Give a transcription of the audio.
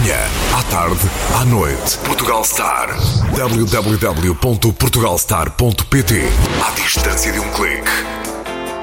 manhã, à tarde, à noite. Portugal Star. www.portugalstar.pt. À distância de um clique.